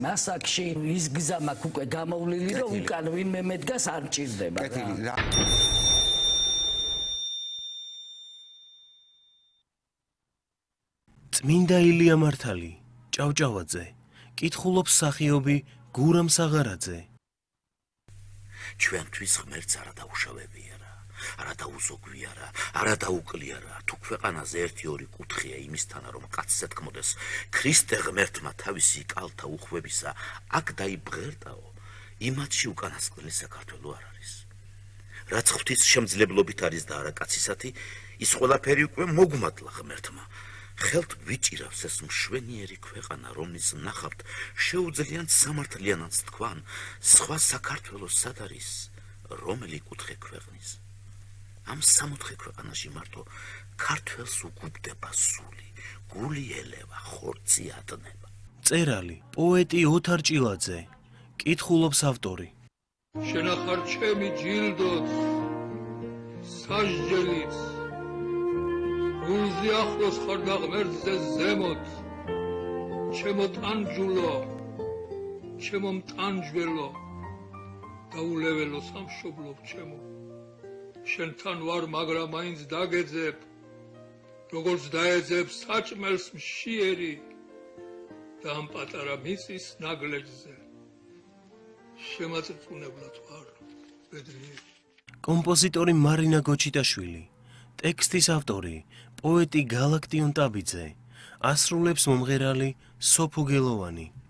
მასაკში ის გზა მაქვს უკვე გამოვლილი, რომ უკან ვინმე მედგას არ მჭირდება. წმინდა ილია მართალი, ჭავჭავაძე, კითხულობს სახიობი გურამ საღარაძე. ჩვენთვის ღმერთს არა დაუშავებია რა, არა დაუზოგვია რა, არა დაუკლია რა. თუ ქვეყანაზე 1-2 კუთხეა იმისთანა, რომ კაცზე თქმოდეს, ქრისტე ღმერთმა თავისი კალთა უხვებისა აქ დაიბღერტაო, იმათში უკანასკნელი საქართველო არ არის. რაც ღვთის შემძლებლობით არის და არა კაცისათი, ის ყველაფერი უკვე მოგმადლა ღმერთმა. ხელთ გვიჭირავს ეს მშვენიერი ქვეყანა, რომლის ნახავთ შეუძლიან სამართლიანად თქვან, სხვა საქართველოს სად არის, რომელი კუთხე ქვეყნის. ამ 64 ქვეყანაში მარტო ქართველს უგუბდება სული, გული ელევა, ხორცი ატნება. წერალი, პოეტი ოთარ ჭილაძე, კითხულობს ავტორი. შენახარ ჩემი ჯილდოც, სასჯელიც, გულზე ახლოს ხარ და ღმერთზე ზემოთ, ჩემო ტანჯულო, ჩემო მტანჯველო, დაულეველო სამშობლო ჩემო, შენთან ვარ, მაგრამ მაინც დაგეძებ, როგორც დაეძებ საჭმელს მშიერი და ამ პატარა მიწის ნაგლეჯზე. შემაწწუნებლად ვარ, ბედნიერი. კომპოზიტორი მარინა გოჩიტაშვილი, ტექსტის ავტორი, პოეტი გალაქტიონ ტაბიძე, ასრულებს მომღერალი სოფო გელოვანი.